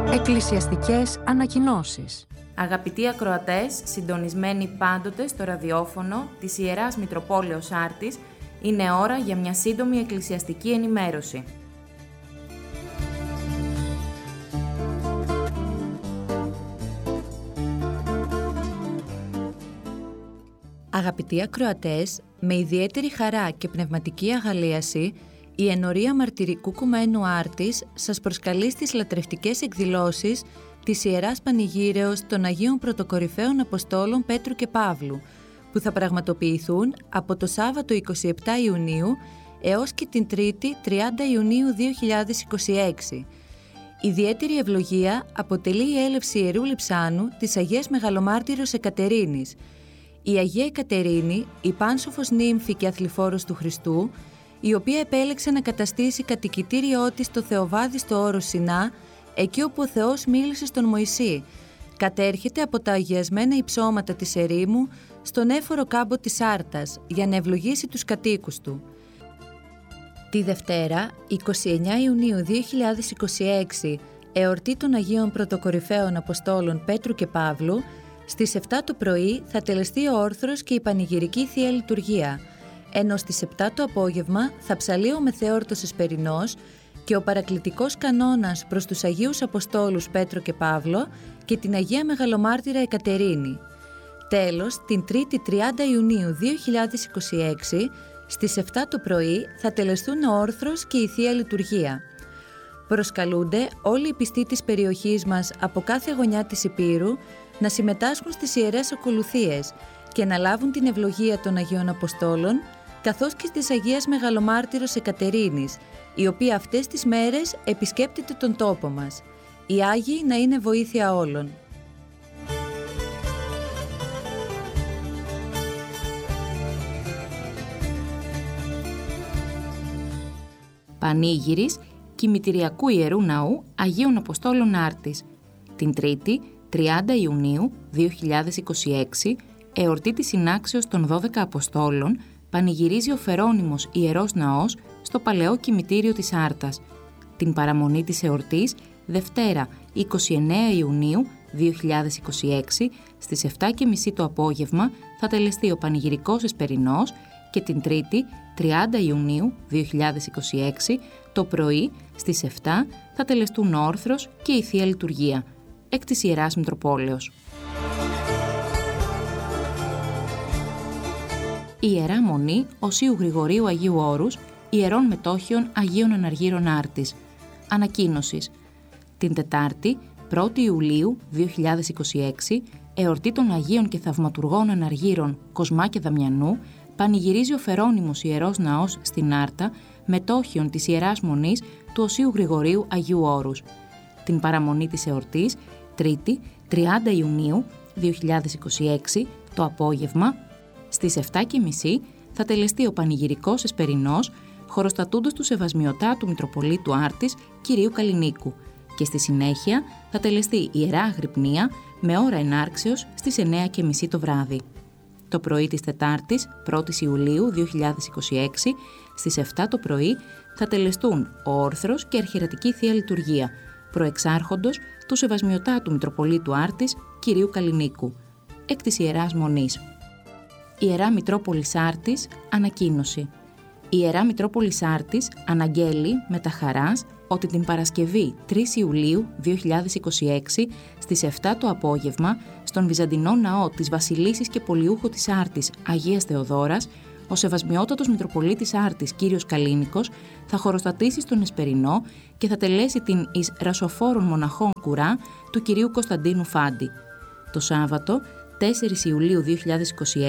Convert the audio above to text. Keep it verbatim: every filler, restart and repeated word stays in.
Εκκλησιαστικές ανακοινώσεις. Αγαπητοί ακροατές, συντονισμένοι πάντοτε στο ραδιόφωνο της Ιεράς Μητροπόλεως Άρτης, είναι ώρα για μια σύντομη εκκλησιαστική ενημέρωση. Αγαπητοί ακροατές, με ιδιαίτερη χαρά και πνευματική αγαλίαση, η Ενορία Μαρτυρικού Κουμένου Άρτης σας προσκαλεί στις λατρευτικές εκδηλώσεις της Ιεράς Πανηγύρεως των Αγίων Πρωτοκορυφαίων Αποστόλων Πέτρου και Παύλου, που θα πραγματοποιηθούν από το Σάββατο εικοστή εβδόμη Ιουνίου έως και την Τρίτη τριάντα Ιουνίου δύο χιλιάδες είκοσι έξι. Ιδιαίτερη ευλογία αποτελεί η έλευση Ιερού Λειψάνου της Αγίας Μεγαλομάρτυρος Εκατερίνης. Η Αγία Εκατερίνη, η πάνσοφος νύμφη και αθληφόρος του Χριστού, η οποία επέλεξε να καταστήσει κατοικητήριό της στο Θεοβάδιστο όρος Σινά, εκεί όπου ο Θεός μίλησε στον Μωυσή, κατέρχεται από τα αγιασμένα υψώματα της ερήμου στον έφορο κάμπο της Άρτας για να ευλογήσει τους κατοίκους του. Τη Δευτέρα, εικοστή ενάτη Ιουνίου δύο χιλιάδες είκοσι έξι, εορτή των Αγίων Πρωτοκορυφαίων Αποστόλων Πέτρου και Παύλου, στις επτά το πρωί θα τελεστεί ο όρθρος και η πανηγυρική Θεία Λειτουργία, ενώ στις επτά το απόγευμα θα ψαλεί ο μεθεόρτος Εσπερινός και ο παρακλητικός κανόνας προς τους Αγίους Αποστόλους Πέτρο και Παύλο και την Αγία Μεγαλομάρτυρα Εκατερίνη. Τέλος, την Τρίτη τριάντα Ιουνίου δύο χιλιάδες είκοσι έξι, στις επτά το πρωί θα τελεστούν ο όρθρος και η Θεία Λειτουργία. Προσκαλούνται όλοι οι πιστοί της περιοχής μας από κάθε γωνιά της Υπήρου να συμμετάσχουν στις ιερές ακολουθίες και να λάβουν την ευλογία των Αγίων Αποστόλων, καθώς και της Αγίας Μεγαλομάρτυρος Εκατερίνης, η οποία αυτές τις μέρες επισκέπτεται τον τόπο μας. Οι Άγιοι να είναι βοήθεια όλων. Πανήγυρης Κημητηριακού Ιερού Ναού Αγίων Αποστόλων Άρτης, την Τρίτη τριάντα Ιουνίου δύο χιλιάδες είκοσι έξι, εορτή της συνάξεως των δώδεκα Αποστόλων, πανηγυρίζει ο Φερώνυμος Ιερός Ναός στο Παλαιό Κημητήριο της Άρτας. Την παραμονή της εορτής, Δευτέρα εικοστή ενάτη Ιουνίου δύο χιλιάδες είκοσι έξι, στις επτά και μισή το απόγευμα θα τελεστεί ο πανηγυρικός Εσπερινός και την Τρίτη τριάντα Ιουνίου δύο χιλιάδες είκοσι έξι το πρωί στις επτά θα τελεστούν ο όρθρος και η Θεία Λειτουργία, εκ της Ιεράς Μητροπόλεως. Η Ιερά Μονή Οσίου Γρηγορίου Αγίου Όρους Ιερών Μετόχιων Αγίων Αναργύρων Άρτης. Ανακοίνωσης. Την Τετάρτη πρώτη Ιουλίου δύο χιλιάδες είκοσι έξι, εορτή των Αγίων και Θαυματουργών Αναργύρων Κοσμά και Δαμιανού, πανηγυρίζει ο Φερώνυμος Ιερός Ναός στην Άρτα, μετόχιων της Ιεράς Μονής του Οσίου Γρηγορίου Αγίου Όρους. Την παραμονή της εορτής, Τρίτη τριάντα Ιουνίου δύο χιλιάδες είκοσι έξι, το απόγευμα, στις επτά και μισή θα τελεστεί ο πανηγυρικός Εσπερινός, χωροστατούντος του Σεβασμιωτά του Μητροπολίτου Άρτης Κυρίου Καλλινίκου, και στη συνέχεια θα τελεστεί η Ιερά Αγρυπνία με ώρα ενάρξεως στις εννέα και μισή το βράδυ. Το πρωί της Τετάρτης πρώτη Ιουλίου δύο χιλιάδες είκοσι έξι, στις επτά το πρωί θα τελεστούν ο όρθρος και αρχιερατική Θεία Λειτουργία, προεξάρχοντος του Σεβασμιωτά του Μητροπολίτου Άρτης Κυρίου Καλλινίκου, εκ της Ιεράς Μονής. Ιερά Μητρόπολης Άρτης, ανακοίνωση. Η Ιερά Μητρόπολης Άρτης αναγγέλει με τα χαράς ότι την Παρασκευή τρεις Ιουλίου δύο χιλιάδες είκοσι έξι στις επτά το απόγευμα στον Βυζαντινό Ναό της Βασιλίσσης και Πολιούχου της Άρτης Αγίας Θεοδόρας, ο Σεβασμιότατος Μητροπολίτης Άρτης Κύριος Καλλίνικος θα χωροστατήσει στον Εσπερινό και θα τελέσει την εις Ρασοφόρων Μοναχών Κουρά του Κυρίου Κωνσταντίνου Φάντη. Το Σάββατο τέσσερις Ιουλίου δύο χιλιάδες είκοσι έξι